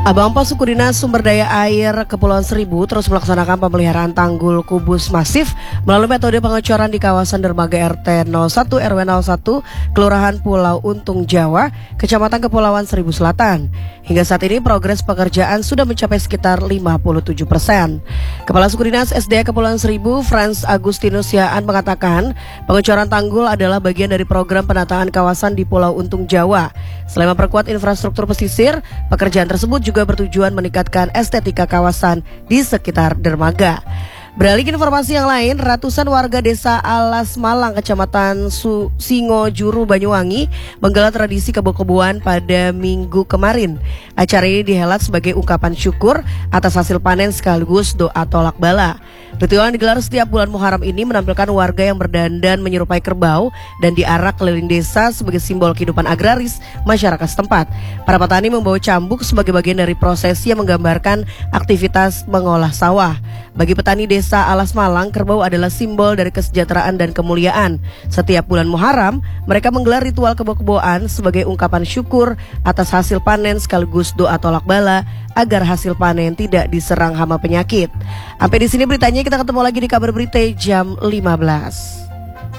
Abang Suku Dinas Sumber Daya Air Kepulauan Seribu terus melaksanakan pemeliharaan tanggul kubus masif melalui metode pengecoran di kawasan dermaga RT 01 RW 01 Kelurahan Pulau Untung Jawa, Kecamatan Kepulauan Seribu Selatan. Hingga saat ini progres pekerjaan sudah mencapai sekitar 57%. Kepala Suku Dinas SDA Kepulauan Seribu, Frans Agustinus Yaan, mengatakan pengecoran tanggul adalah bagian dari program penataan kawasan di Pulau Untung Jawa. Selain memperkuat infrastruktur pesisir, pekerjaan tersebut juga bertujuan meningkatkan estetika kawasan di sekitar dermaga. Beralih ke informasi yang lain, ratusan warga desa Alas Malang, Kecamatan Singojuru, Banyuwangi menggelar tradisi kebo-keboan pada Minggu kemarin. Acara ini dihelat sebagai ungkapan syukur atas hasil panen sekaligus doa tolak bala. Ritual yang digelar setiap bulan Muharram ini menampilkan warga yang berdandan menyerupai kerbau dan diarak keliling desa sebagai simbol kehidupan agraris masyarakat setempat. Para petani membawa cambuk sebagai bagian dari prosesi yang menggambarkan aktivitas mengolah sawah. Bagi petani desa Alas Malang, kerbau adalah simbol dari kesejahteraan dan kemuliaan. Setiap bulan Muharram, mereka menggelar ritual kebo-keboan sebagai ungkapan syukur atas hasil panen sekaligus doa tolak bala agar hasil panen tidak diserang hama penyakit. Sampai di sini beritanya, kita ketemu lagi di kabar berita jam 15.